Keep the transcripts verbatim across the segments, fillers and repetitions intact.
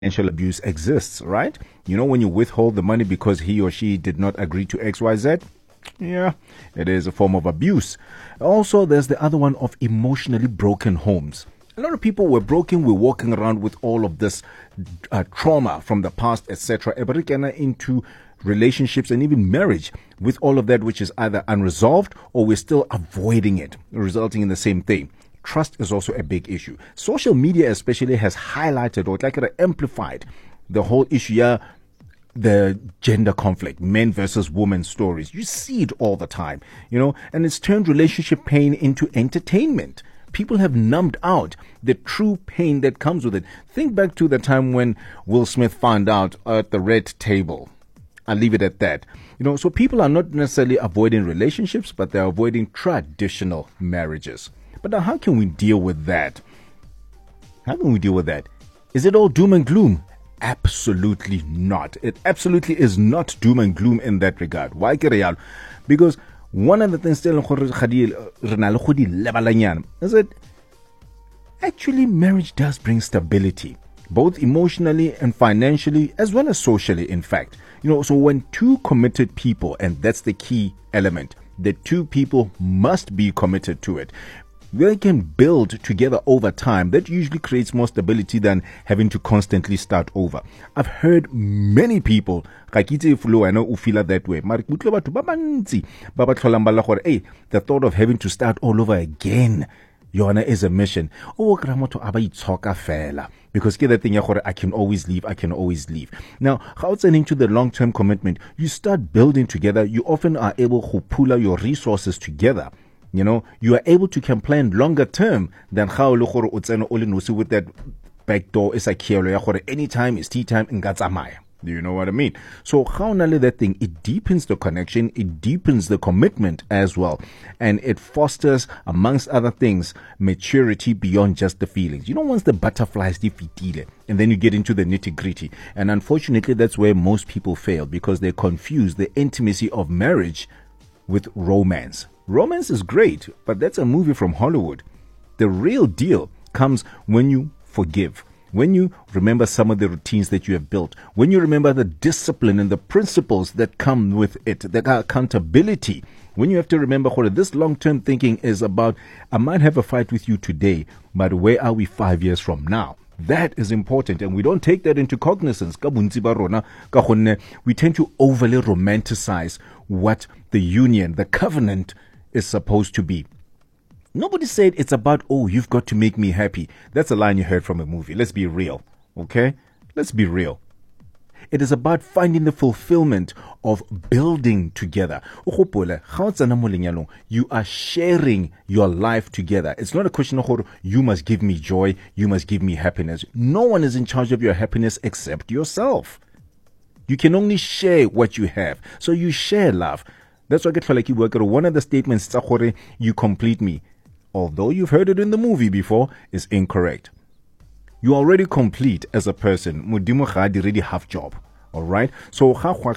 financial abuse exists, right? You know, when you withhold the money because he or she did not agree to X Y Z, yeah, it is a form of abuse. Also, there's the other one of emotionally broken homes. A lot of people were broken, we're walking around with all of this uh, trauma from the past, et cetera, into relationships and even marriage with all of that which is either unresolved or we're still avoiding it, resulting in the same thing. Trust is also a big issue. Social media especially has highlighted or like it amplified the whole issue, yeah, the gender conflict, men versus women stories. You see it all the time, you know, and it's turned relationship pain into entertainment. People have numbed out the true pain that comes with it. Think back to the time when Will Smith found out at the red table. I'll leave it at that. You know, so people are not necessarily avoiding relationships, but they're avoiding traditional marriages. But now, how can we deal with that? How can we deal with that? Is it all doom and gloom? Absolutely not. It absolutely is not doom and gloom in that regard. Why? Because one of the things still is that actually marriage does bring stability, both emotionally and financially, as well as socially, in fact. You know, so when two committed people, and that's the key element, the two people must be committed to it. They can build together over time. That usually creates more stability than having to constantly start over. I've heard many people, I know who feel that way. Hey, the thought of having to start all over again, Yona is a mission. Oh, because that thing, I can always leave, I can always leave. Now, outside into the long-term commitment, you start building together. You often are able to pull out your resources together. You know, you are able to can plan longer term than how with that back door is like anytime it's tea time in Gatsamaya. Do you know what I mean? So how only that thing, it deepens the connection, it deepens the commitment as well. And it fosters, amongst other things, maturity beyond just the feelings. You know, once the butterflies defeat, and then you get into the nitty gritty. And unfortunately, that's where most people fail, because they confuse the intimacy of marriage with romance. Romance is great, but that's a movie from Hollywood. The real deal comes when you forgive, when you remember some of the routines that you have built, when you remember the discipline and the principles that come with it, the accountability, when you have to remember what this long-term thinking is about. I might have a fight with you today, but where are we five years from now? That is important, and we don't take that into cognizance. We tend to overly romanticize what the union, the covenant, is supposed to be. Nobody said it's about, oh, you've got to make me happy. That's a line you heard from a movie. Let's be real, okay? Let's be real. It is about finding the fulfillment of building together. You are sharing your life together. It's not a question of you must give me joy, you must give me happiness. No one is in charge of your happiness except yourself. You can only share what you have. So you share love. That's why I get like you work. One of the statements, you complete me, although you've heard it in the movie before, is incorrect. You are already complete as a person. Modimo ga already half job. All right. So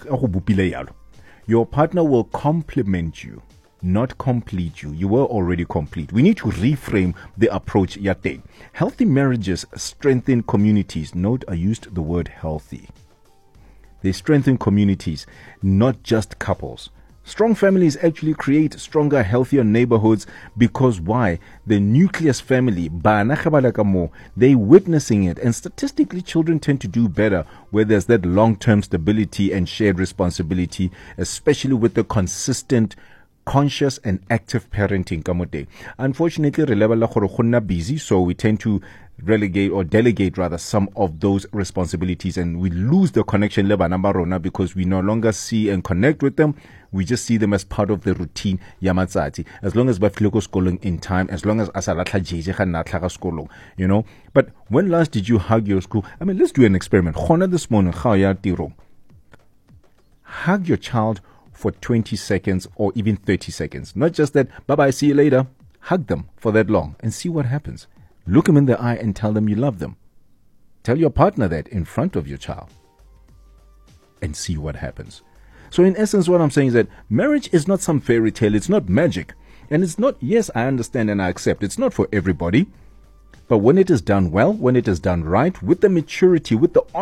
your partner will complement you, not complete you. You were already complete. We need to reframe the approach. Yate. Healthy marriages strengthen communities. Note, I used the word healthy. They strengthen communities, not just couples. Strong families actually create stronger, healthier neighborhoods because why? The nucleus family, they witnessing it, and statistically children tend to do better where there's that long-term stability and shared responsibility, especially with the consistent, conscious and active parenting. Unfortunately, we're busy, so we tend to relegate or delegate rather some of those responsibilities, and we lose the connection because we no longer see and connect with them. We just see them as part of the routine. As long as we schooling in time, as long as asala you know. But when last did you hug your school? I mean, let's do an experiment. This morning, hug your child for twenty seconds or even thirty seconds. Not just that, bye-bye, see you later. Hug them for that long and see what happens. Look them in the eye and tell them you love them. Tell your partner that in front of your child and see what happens. So in essence, what I'm saying is that marriage is not some fairy tale. It's not magic. And it's not, yes, I understand and I accept. It's not for everybody. But when it is done well, when it is done right, with the maturity, with the